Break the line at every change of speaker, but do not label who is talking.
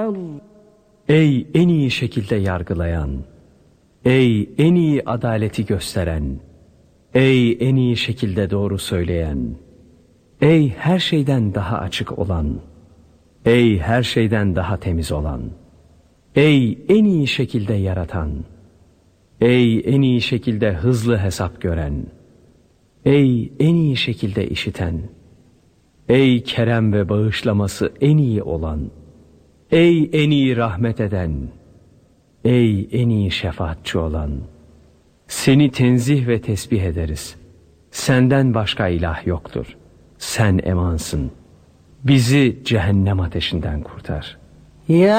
Ey en iyi şekilde yargılayan, ey en iyi adaleti gösteren, ey en iyi şekilde doğru söyleyen, ey her şeyden daha açık olan, ey her şeyden daha temiz olan, ey en iyi şekilde yaratan, ey en iyi şekilde hızlı hesap gören, ey en iyi şekilde işiten, ey kerem ve bağışlaması en iyi olan, ey en iyi rahmet eden, ey en iyi şefaatçi olan, seni tenzih ve tesbih ederiz. Senden başka ilah yoktur. Sen emansın. Bizi cehennem ateşinden kurtar.
Ya